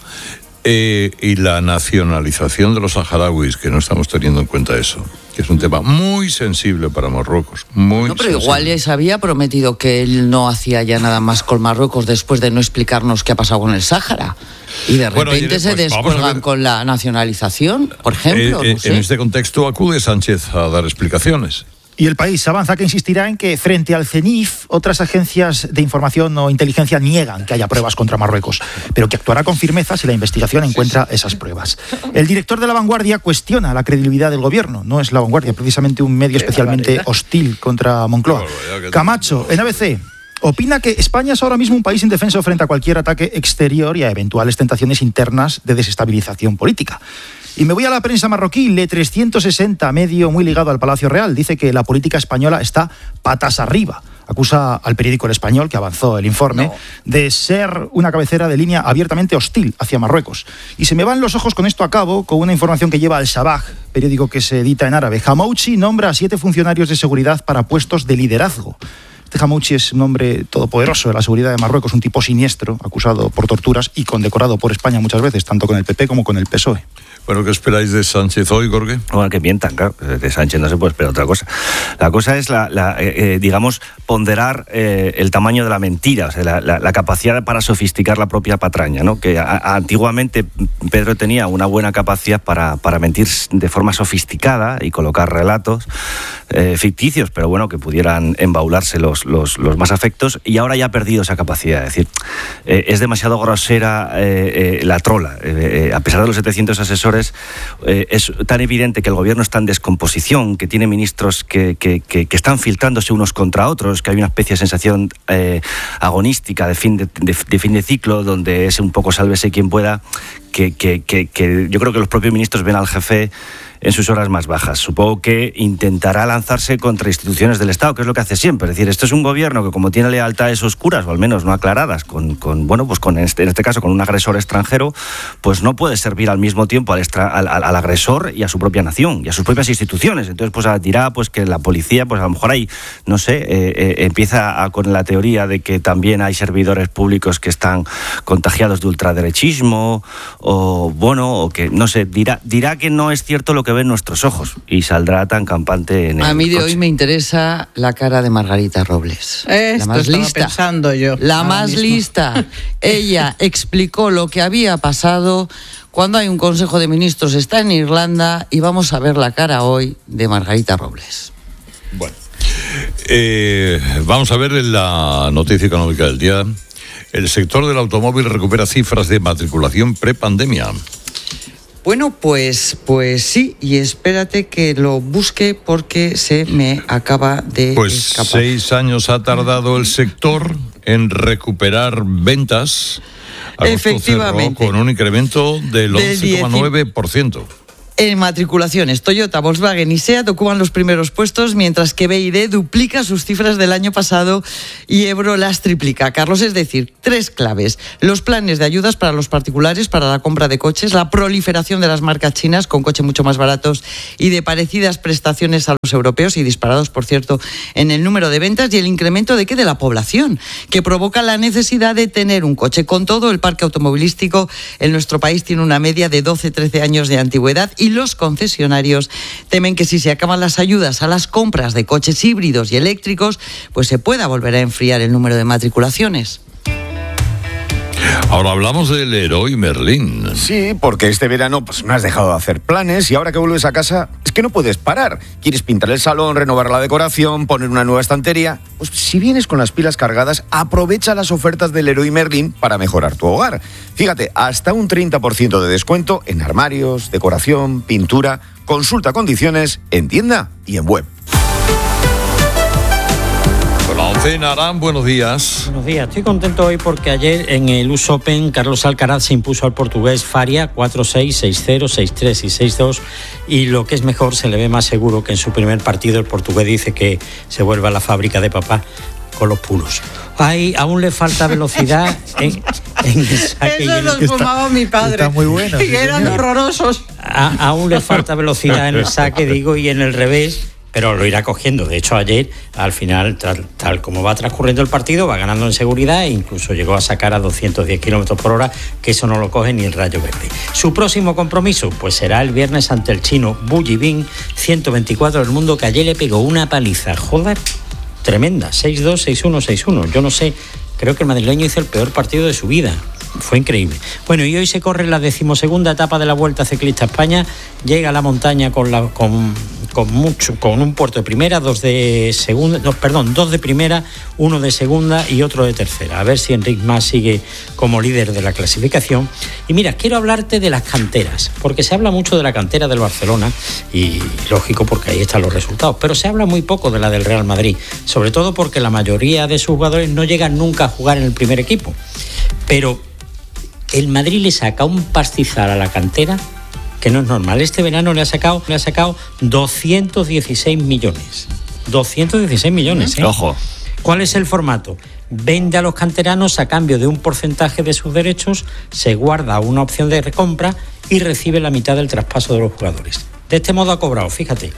Eh, y la nacionalización de los saharauis, que no estamos teniendo en cuenta eso, que es un tema muy sensible para Marruecos, muy No, pero sensible. igual les había prometido que él no hacía ya nada más con Marruecos después de no explicarnos qué ha pasado con el Sáhara. Y de repente Bueno, y se pues, descuelgan con la nacionalización, por ejemplo. Eh, eh, no sé. En este contexto acude Sánchez a dar explicaciones. Y el país avanza que insistirá en que frente al CENIF otras agencias de información o inteligencia niegan que haya pruebas contra Marruecos, pero que actuará con firmeza si la investigación encuentra esas pruebas. El director de La Vanguardia cuestiona la credibilidad del gobierno. No es La Vanguardia precisamente un medio especialmente hostil contra Moncloa. Camacho, en A B C, opina que España es ahora mismo un país indefenso frente a cualquier ataque exterior y a eventuales tentaciones internas de desestabilización política. Y me voy a la prensa marroquí, Le trescientos sesenta, medio muy ligado al Palacio Real, dice que la política española está patas arriba. Acusa al periódico El Español, que avanzó el informe, no. de ser una cabecera de línea abiertamente hostil hacia Marruecos. Y se me van los ojos con esto a cabo, con una información que lleva Al Sabah, periódico que se edita en árabe. Hamouchi nombra a siete funcionarios de seguridad para puestos de liderazgo. Este Hamouchi es un hombre todopoderoso de la seguridad de Marruecos, un tipo siniestro, acusado por torturas y condecorado por España muchas veces, tanto con el P P como con el P S O E. Bueno, ¿qué esperáis de Sánchez hoy, Jorge? Bueno, que mientan, claro. De Sánchez no se puede esperar otra cosa. La cosa es, la, la eh, digamos, ponderar eh, el tamaño de la mentira, o sea, la, la, la capacidad para sofisticar la propia patraña, ¿no? Que a, a, antiguamente Pedro tenía una buena capacidad para, para mentir de forma sofisticada y colocar relatos eh, ficticios, pero bueno, que pudieran embaularse los, los, los más afectos, y ahora ya ha perdido esa capacidad. Es decir, eh, es demasiado grosera eh, eh, la trola. Eh, eh, a pesar de los setecientos asesores, Eh, es tan evidente que el gobierno está en descomposición, que tiene ministros que, que, que, que están filtrándose unos contra otros, que hay una especie de sensación eh, agonística de fin de, de, de fin de ciclo, donde es un poco sálvese quien pueda, que, que, que, que yo creo que los propios ministros ven al jefe en sus horas más bajas. Supongo que intentará lanzarse contra instituciones del Estado, que es lo que hace siempre. Es decir, esto es un gobierno que, como tiene lealtades oscuras, o al menos no aclaradas, con, con bueno, pues con este, en este caso con un agresor extranjero, pues no puede servir al mismo tiempo al, extra, al, al, al agresor y a su propia nación y a sus propias instituciones. Entonces, pues dirá pues que la policía, pues a lo mejor ahí, no sé, eh, eh, empieza a, con la teoría de que también hay servidores públicos que están contagiados de ultraderechismo, o bueno, o que, no sé, dirá, dirá que no es cierto lo que ven nuestros ojos y saldrá tan campante en el A mí de coche. hoy me interesa la cara de Margarita Robles. Esto la más estaba lista. pensando yo. La ahora más mismo. lista. Ella explicó lo que había pasado cuando hay un Consejo de Ministros, está en Irlanda, y vamos a ver la cara hoy de Margarita Robles. Bueno, eh, vamos a ver la noticia económica del día. El sector del automóvil recupera cifras de matriculación prepandemia. Bueno, pues, pues sí, y espérate que lo busque porque se me acaba de Pues escapar. seis años ha tardado el sector en recuperar ventas. Agosto Efectivamente. cerró con un incremento del Del once coma nueve por ciento. En matriculaciones, Toyota, Volkswagen y SEAT ocupan los primeros puestos, mientras que B Y D duplica sus cifras del año pasado y Ebro las triplica. Carlos, es decir, tres claves: los planes de ayudas para los particulares para la compra de coches, la proliferación de las marcas chinas con coches mucho más baratos y de parecidas prestaciones a los europeos y disparados, por cierto, en el número de ventas, y el incremento de qué de la población, que provoca la necesidad de tener un coche. Con todo, el parque automovilístico en nuestro país tiene una media de doce trece años de antigüedad, y los concesionarios temen que si se acaban las ayudas a las compras de coches híbridos y eléctricos, pues se pueda volver a enfriar el número de matriculaciones. Ahora hablamos del Leroy Merlin. Sí, porque este verano pues no has dejado de hacer planes y ahora que vuelves a casa es que no puedes parar. Quieres pintar el salón, renovar la decoración, poner una nueva estantería. Pues si vienes con las pilas cargadas, aprovecha las ofertas del Leroy Merlin para mejorar tu hogar. Fíjate, hasta un treinta por ciento de descuento en armarios, decoración, pintura. Consulta condiciones en tienda y en web. once, Narán, buenos días. Buenos días, estoy contento hoy porque ayer en el U S Open Carlos Alcaraz se impuso al portugués Faria cuatro seis, seis cero, seis tres y seis dos, y lo que es mejor, se le ve más seguro que en su primer partido el portugués dice que se vuelve a la fábrica de papá con los pulos. Ay, aún le falta velocidad en, en el saque. Eso los fumaba mi padre. Está muy bueno. Y eran horrorosos. A, aún le falta velocidad en el saque, digo, y en el revés, pero lo irá cogiendo. De hecho, ayer, al final, tal, tal como va transcurriendo el partido, va ganando en seguridad e incluso llegó a sacar a doscientos diez kilómetros por hora, que eso no lo coge ni el Rayo Verde. Su próximo compromiso, pues será el viernes ante el chino Bu Yibing, ciento veinticuatro del mundo, que ayer le pegó una paliza, joder, tremenda, seis dos, seis uno, seis uno. Yo no sé, creo que el madrileño hizo el peor partido de su vida. Fue increíble. Bueno, y hoy se corre la decimosegunda etapa de la Vuelta Ciclista a España. Llega a la montaña con la con, con mucho con un puerto de primera, dos de segunda, no, perdón, dos de primera, uno de segunda y otro de tercera. A ver si Enric Mas sigue como líder de la clasificación. Y mira, quiero hablarte de las canteras, porque se habla mucho de la cantera del Barcelona y lógico porque ahí están los resultados, pero se habla muy poco de la del Real Madrid, sobre todo porque la mayoría de sus jugadores no llegan nunca a jugar en el primer equipo. Pero el Madrid le saca un pastizal a la cantera que no es normal. Este verano le ha sacado, le ha sacado doscientos dieciséis millones. doscientos dieciséis millones, ¿eh? Ojo. ¿Cuál es el formato? Vende a los canteranos a cambio de un porcentaje de sus derechos, se guarda una opción de recompra y recibe la mitad del traspaso de los jugadores. De este modo ha cobrado, fíjate.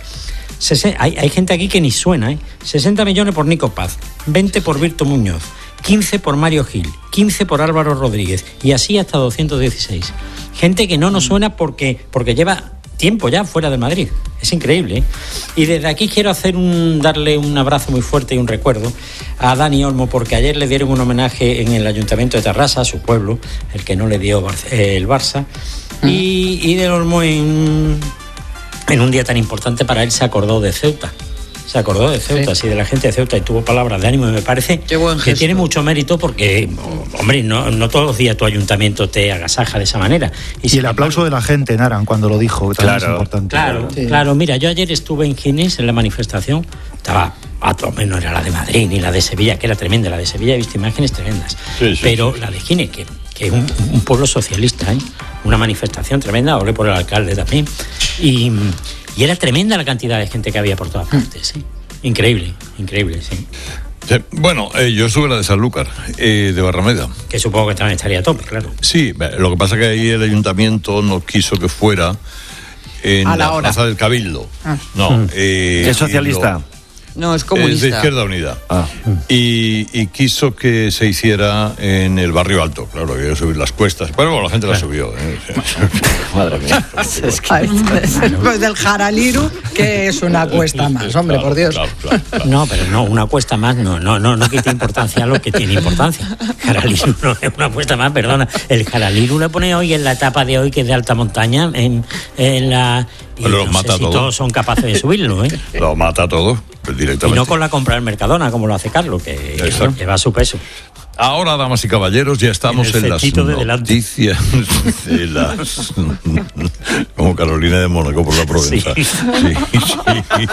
Hay, hay gente aquí que ni suena, ¿eh? sesenta millones por Nico Paz, veinte por Virto Muñoz, quince por Mario Gil, quince por Álvaro Rodríguez y así hasta doscientos dieciséis. Gente que no nos suena porque, porque lleva tiempo ya fuera de Madrid. Es increíble, ¿eh? Y desde aquí quiero hacer un, darle un abrazo muy fuerte y un recuerdo a Dani Olmo, porque ayer le dieron un homenaje en el Ayuntamiento de Tarrasa, a su pueblo, el que no le dio el Barça, mm. y, y de Olmo en, en un día tan importante para él se acordó de Ceuta. Se acordó de Ceuta, sí. sí, de la gente de Ceuta, y tuvo palabras de ánimo, y me parece que tiene mucho mérito porque, hombre, no, no todos los días tu ayuntamiento te agasaja de esa manera. Y, y el aplauso de la gente, Naran, cuando lo dijo, que también claro, es importante. Claro, sí. claro, mira, yo ayer estuve en Ginés, en la manifestación, estaba, a todo menos no era la de Madrid ni la de Sevilla, que era tremenda, la de Sevilla he visto imágenes tremendas, sí, sí, pero sí. la de Ginés, que, que es un, un pueblo socialista, ¿eh? Una manifestación tremenda, hablé por el alcalde también, y... Y era tremenda la cantidad de gente que había por todas partes, ¿sí? Increíble, increíble, sí. sí bueno, eh, yo estuve en la de Sanlúcar, eh, de Barrameda. Que supongo que también estaría a tope, claro. Sí, lo que pasa es que ahí el ayuntamiento no quiso que fuera en a la, la hora. plaza del Cabildo. Ah. No. Eh, ¿Es socialista? No, es comunista. Es de Izquierda Unida. Ah. Y, y quiso que se hiciera en el barrio alto. Claro, había que subir las cuestas. Bueno, bueno la gente la subió. ¿eh? Madre mía. Es que... Después del Jaraliru, que es una cuesta más, hombre, claro, por Dios. Claro, claro, claro. No, pero no, una cuesta más no, no, no, no quita importancia a lo que tiene importancia. Jaraliru no es una cuesta más, perdona. El Jaraliru le pone hoy en la etapa de hoy, que es de alta montaña, en, en la... Y los no mata sé si todo. todos son capaces de subirlo, ¿eh? Lo mata todo, pues, directamente. Y no con la compra del Mercadona, como lo hace Carlos, que, que, que va a su peso. Ahora, damas y caballeros, ya estamos en, en las de noticias de las... Como Carolina de Mónaco por la Provenza. Sí. Sí, sí.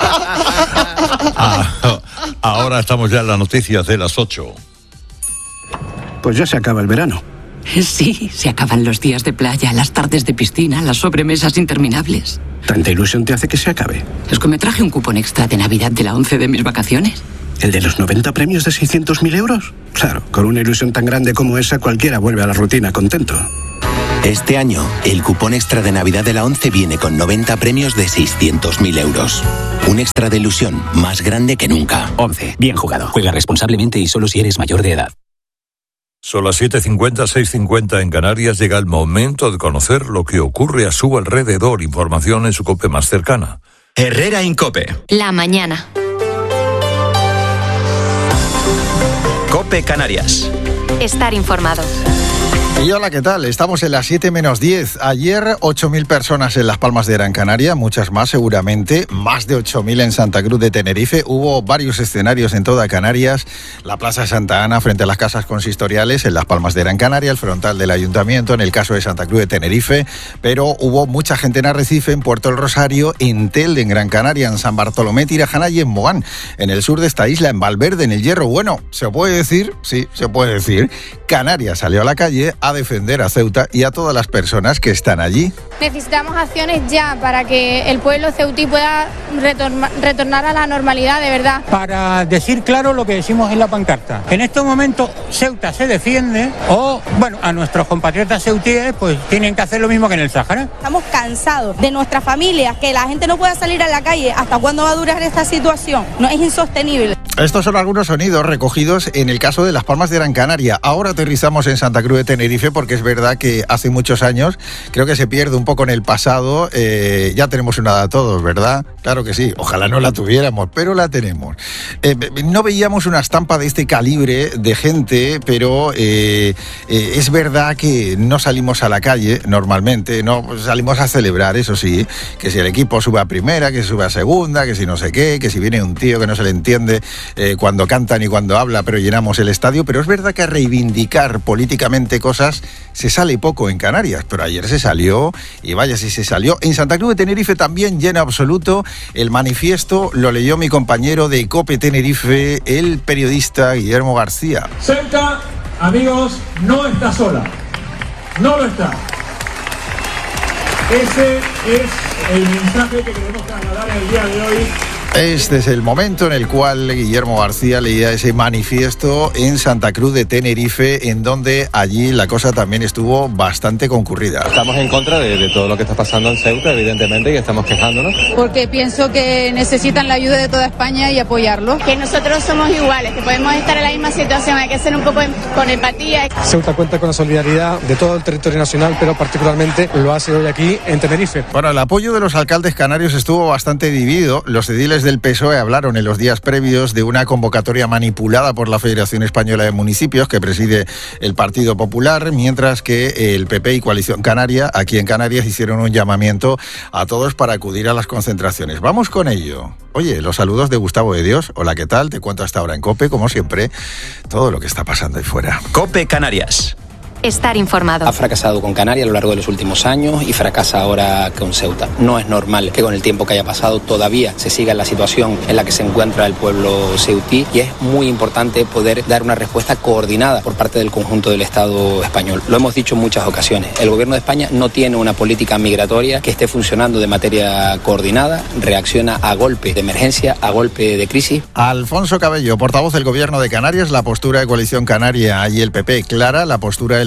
Ah, ahora estamos ya en las noticias de las ocho. Pues ya se acaba el verano. Sí, se acaban los días de playa, las tardes de piscina, las sobremesas interminables. ¿Tanta ilusión te hace que se acabe? Es que me traje un cupón extra de Navidad de la once de mis vacaciones. ¿El de los noventa premios de seiscientos mil euros? Claro, con una ilusión tan grande como esa, cualquiera vuelve a la rutina contento. Este año, el cupón extra de Navidad de la once viene con noventa premios de seiscientos mil euros. Un extra de ilusión más grande que nunca. once. Bien jugado. Juega responsablemente y solo si eres mayor de edad. Son las siete cincuenta, seis cincuenta en Canarias. Llega el momento de conocer lo que ocurre a su alrededor. Información en su COPE más cercana. Herrera Incope. La mañana. COPE Canarias. Estar informado. Y hola, ¿qué tal? Estamos en las siete menos diez. Ayer ocho mil personas en Las Palmas de Gran Canaria, muchas más seguramente, más de ocho mil en Santa Cruz de Tenerife. Hubo varios escenarios en toda Canarias, la Plaza Santa Ana frente a las casas consistoriales en Las Palmas de Gran Canaria, el frontal del Ayuntamiento en el caso de Santa Cruz de Tenerife, pero hubo mucha gente en Arrecife, en Puerto del Rosario, en Telde, en Gran Canaria, en San Bartolomé, Tirajana y en Mogán, en el sur de esta isla, en Valverde, en el Hierro. Bueno, se puede decir, sí, se puede decir, Canarias salió a la calle a defender a Ceuta y a todas las personas que están allí. Necesitamos acciones ya para que el pueblo ceutí pueda retorna, retornar a la normalidad de verdad. Para decir claro lo que decimos en la pancarta. En estos momentos Ceuta se defiende o, bueno, a nuestros compatriotas ceutíes pues tienen que hacer lo mismo que en el Sáhara. Estamos cansados de nuestras familias, que la gente no pueda salir a la calle. ¿Hasta cuándo va a durar esta situación? No es insostenible. Estos son algunos sonidos recogidos en el caso de Las Palmas de Gran Canaria. Ahora aterrizamos en Santa Cruz de Tenerife porque es verdad que hace muchos años, creo que se pierde un poco en el pasado, eh, ya tenemos una edad todos, ¿verdad? Claro que sí, ojalá no la tuviéramos, pero la tenemos. Eh, no veíamos una estampa de este calibre de gente, pero eh, eh, es verdad que no salimos a la calle normalmente, no salimos a celebrar, eso sí, que si el equipo sube a primera, que sube a segunda, que si no sé qué, que si viene un tío que no se le entiende eh, cuando cantan y cuando habla, pero llenamos el estadio, pero es verdad que a reivindicar políticamente cosas se sale poco en Canarias, pero ayer se salió y vaya si se salió. En Santa Cruz de Tenerife también lleno absoluto. El manifiesto lo leyó mi compañero de COPE Tenerife, el periodista Guillermo García. Ceuta, amigos, no está sola, no lo está. Ese es el mensaje que queremos trasladar el día de hoy. Este es el momento en el cual Guillermo García leía ese manifiesto en Santa Cruz de Tenerife, en donde allí la cosa también estuvo bastante concurrida. Estamos en contra de, de todo lo que está pasando en Ceuta, evidentemente, y estamos quejándonos. Porque pienso que necesitan la ayuda de toda España y apoyarlos. Que nosotros somos iguales, que podemos estar en la misma situación, hay que ser un poco con empatía. Ceuta cuenta con la solidaridad de todo el territorio nacional, pero particularmente lo hace hoy aquí en Tenerife. Bueno, el apoyo de los alcaldes canarios estuvo bastante dividido. Los ediles del P S O E hablaron en los días previos de una convocatoria manipulada por la Federación Española de Municipios que preside el Partido Popular, mientras que el P P y Coalición Canaria, aquí en Canarias, hicieron un llamamiento a todos para acudir a las concentraciones. Vamos con ello. Oye, los saludos de Gustavo de Dios. Hola, ¿qué tal? Te cuento hasta ahora en COPE, como siempre, todo lo que está pasando ahí fuera. COPE Canarias. Estar informado. Ha fracasado con Canarias a lo largo de los últimos años y fracasa ahora con Ceuta. No es normal que con el tiempo que haya pasado todavía se siga en la situación en la que se encuentra el pueblo ceutí, y es muy importante poder dar una respuesta coordinada por parte del conjunto del Estado español. Lo hemos dicho en muchas ocasiones. El gobierno de España no tiene una política migratoria que esté funcionando de materia coordinada, reacciona a golpe de emergencia, a golpe de crisis. Alfonso Cabello, portavoz del gobierno de Canarias, la postura de Coalición Canaria y el P P clara, la postura del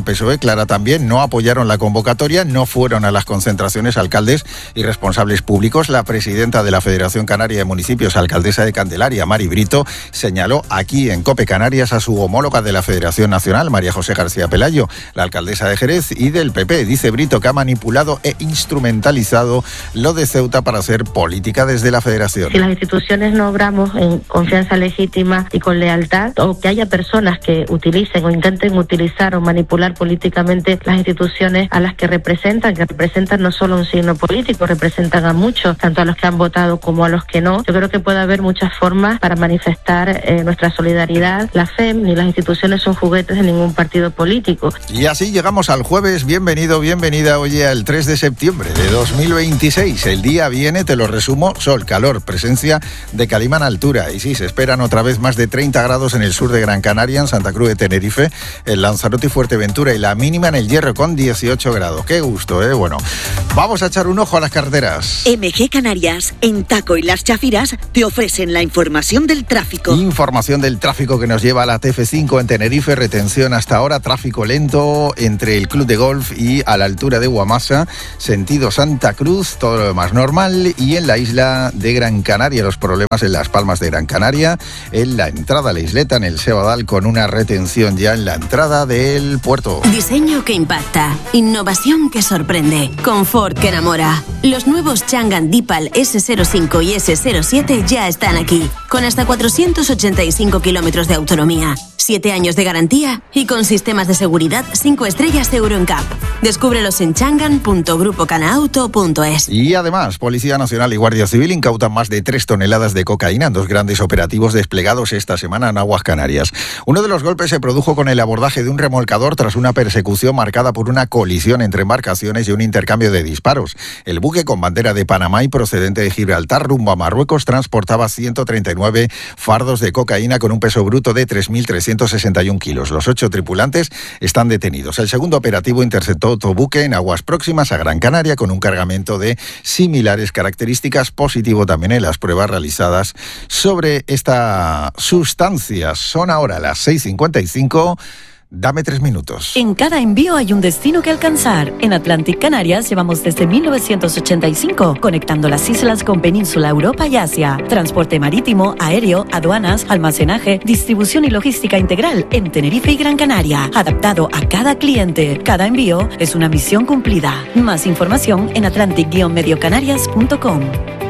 P S O E, Clara también, no apoyaron la convocatoria, no fueron a las concentraciones alcaldes y responsables públicos. La presidenta de la Federación Canaria de Municipios, alcaldesa de Candelaria, Mari Brito, señaló aquí en COPE Canarias a su homóloga de la Federación Nacional, María José García Pelayo, la alcaldesa de Jerez, y del P P. Dice Brito que ha manipulado e instrumentalizado lo de Ceuta para hacer política desde la Federación. Si las instituciones no obramos en confianza legítima y con lealtad, o que haya personas que utilicen o intenten utilizar o manipular políticamente las instituciones a las que representan, que representan no solo un signo político, representan a muchos, tanto a los que han votado como a los que no. Yo creo que puede haber muchas formas para manifestar eh, nuestra solidaridad. La F E M ni las instituciones son juguetes de ningún partido político. Y así llegamos al jueves. Bienvenido, bienvenida, oye, al tres de septiembre de dos mil veintiséis. El día viene, te lo resumo, sol, calor, presencia de Calimán altura. Y sí, se esperan otra vez más de treinta grados en el sur de Gran Canaria, en Santa Cruz de Tenerife, en Lanzarote y Fuerteventura, y la mínima en el Hierro con dieciocho grados. Qué gusto, ¿eh? Bueno, vamos a echar un ojo a las carreteras. M G Canarias, en Taco y Las Chafiras, te ofrecen la información del tráfico. Información del tráfico que nos lleva a la T F cinco en Tenerife. Retención hasta ahora, tráfico lento entre el Club de Golf y a la altura de Guamasa, sentido Santa Cruz, todo lo demás normal. Y en la isla de Gran Canaria, los problemas en Las Palmas de Gran Canaria, en la entrada a la isleta, en el Sebadal, con una retención ya en la entrada del puerto. Diseño que impacta, innovación que sorprende, confort que enamora. Los nuevos Changan Deepal ese cero cinco y ese cero siete ya están aquí, con hasta cuatrocientos ochenta y cinco kilómetros de autonomía, siete años de garantía y con sistemas de seguridad cinco estrellas Euro N C A P. Descúbrelos en changan punto grupo canauto punto es. Y además, Policía Nacional y Guardia Civil incautan más de tres toneladas de cocaína en dos grandes operativos desplegados esta semana en aguas canarias. Uno de los golpes se produjo con el abordaje de un remolcador tras una persecución marcada por una colisión entre embarcaciones y un intercambio de disparos. El buque, con bandera de Panamá y procedente de Gibraltar rumbo a Marruecos, transportaba ciento treinta y nueve fardos de cocaína con un peso bruto de tres mil trescientos sesenta y un kilos. Los ocho tripulantes están detenidos. El segundo operativo interceptó otro buque en aguas próximas a Gran Canaria con un cargamento de similares características, positivo también en las pruebas realizadas sobre esta sustancia. Son ahora las seis cincuenta y cinco. Dame tres minutos. En cada envío hay un destino que alcanzar. En Atlantic Canarias llevamos desde mil novecientos ochenta y cinco, conectando las islas con Península, Europa y Asia. Transporte marítimo, aéreo, aduanas, almacenaje, distribución y logística integral en Tenerife y Gran Canaria. Adaptado a cada cliente. Cada envío es una misión cumplida. Más información en atlantic guion medio canarias punto com.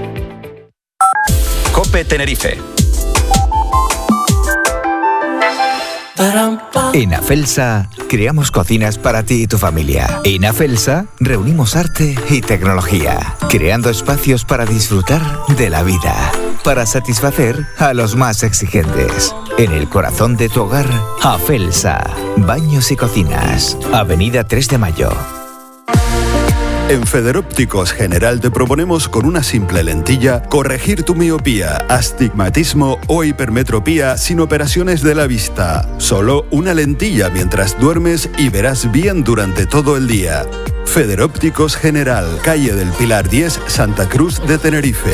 COPE Tenerife. En Afelsa, creamos cocinas para ti y tu familia. En Afelsa, reunimos arte y tecnología, creando espacios para disfrutar de la vida, para satisfacer a los más exigentes. En el corazón de tu hogar, Afelsa, baños y cocinas, Avenida tres de Mayo. En Federópticos General te proponemos con una simple lentilla corregir tu miopía, astigmatismo o hipermetropía sin operaciones de la vista. Solo una lentilla mientras duermes y verás bien durante todo el día. Federópticos General, calle del Pilar diez, Santa Cruz de Tenerife.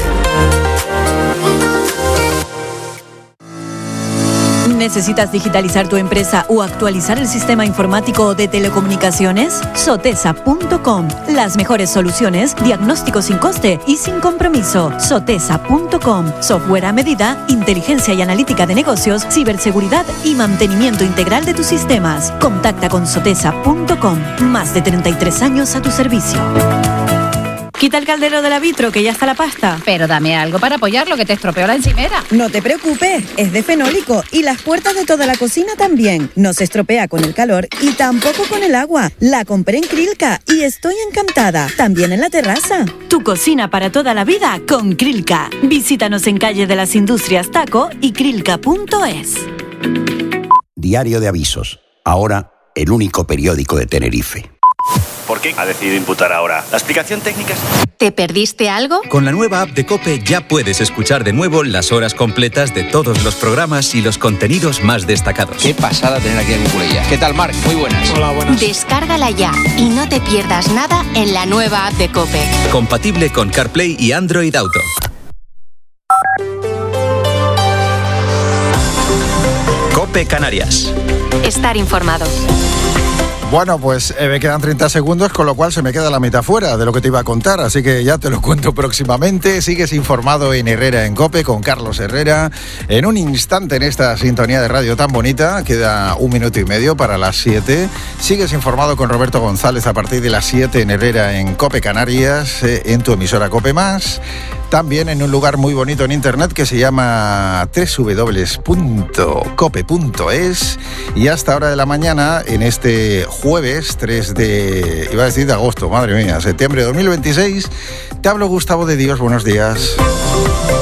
¿Necesitas digitalizar tu empresa o actualizar el sistema informático de telecomunicaciones? Sotesa punto com. Las mejores soluciones, diagnóstico sin coste y sin compromiso. Sotesa punto com. Software a medida, inteligencia y analítica de negocios, ciberseguridad y mantenimiento integral de tus sistemas. Contacta con Sotesa punto com. Más de treinta y tres años a tu servicio. Quita el caldero de la vitro, que ya está la pasta. Pero dame algo para apoyarlo, que te estropeó la encimera. No te preocupes, es de fenólico y las puertas de toda la cocina también. No se estropea con el calor y tampoco con el agua. La compré en Krilka y estoy encantada. También en la terraza. Tu cocina para toda la vida con Krilka. Visítanos en Calle de las Industrias Taco y krilka punto es. Diario de Avisos. Ahora, el único periódico de Tenerife. ¿Por qué ha decidido imputar ahora? ¿La explicación técnica es...? ¿Te perdiste algo? Con la nueva app de COPE ya puedes escuchar de nuevo las horas completas de todos los programas y los contenidos más destacados. Qué pasada tener aquí a Nicolella. ¿Qué tal, Marc? Muy buenas. Hola, buenas. Descárgala ya y no te pierdas nada en la nueva app de COPE. Compatible con CarPlay y Android Auto. COPE Canarias. Estar informado. Bueno, pues eh, me quedan treinta segundos, con lo cual se me queda la mitad fuera de lo que te iba a contar, así que ya te lo cuento próximamente. Sigues informado en Herrera en COPE con Carlos Herrera. En un instante en esta sintonía de radio tan bonita, queda un minuto y medio para las siete. Sigues informado con Roberto González a partir de las siete en Herrera en COPE Canarias, eh, en tu emisora COPE Más. También en un lugar muy bonito en internet que se llama doble u doble u doble u punto cope punto es. Y hasta hora de la mañana, en este jueves tres de, iba a decir de agosto, madre mía, septiembre de dos mil veintiséis, te hablo Gustavo de Dios, buenos días.